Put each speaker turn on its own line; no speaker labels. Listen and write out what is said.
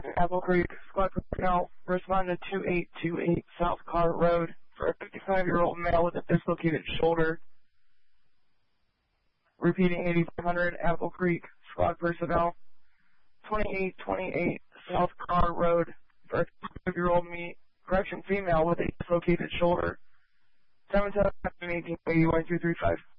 Apple Creek, squad personnel, respond to 2828 South Carr Road for a 55-year-old male with a dislocated shoulder. Repeating 8500 Apple Creek, squad personnel, 2828 South Carr Road for a 55-year-old female with a dislocated shoulder. 778 1880 1235.